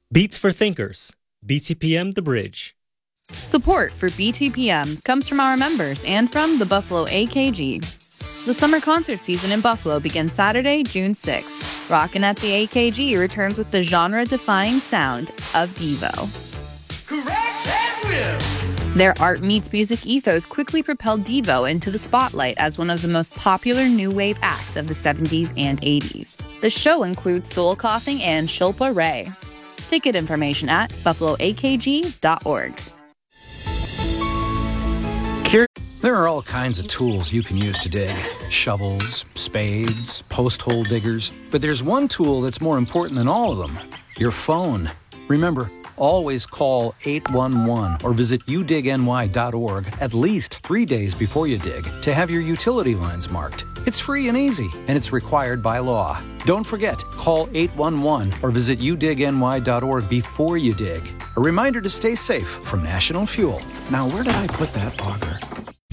Beats for Thinkers. BTPM The Bridge. Support for BTPM comes from our members and from the Buffalo AKG. The summer concert season in Buffalo begins Saturday, June 6th. Rockin' at the AKG returns with the genre-defying sound of Devo. Their art meets music ethos quickly propelled Devo into the spotlight as one of the most popular new wave acts of the 70s and 80s. The show includes Soul Coughing and Shilpa Ray. Ticket information at buffaloakg.org. There are all kinds of tools you can use to dig. Shovels, spades, post-hole diggers. But there's one tool that's more important than all of them. Your phone. Remember, always call 811 or visit udigny.org at least 3 days before you dig to have your utility lines marked. It's free and easy, and it's required by law. Don't forget, call 811 or visit udigny.org before you dig. A reminder to stay safe from National Fuel. Now, where did I put that auger?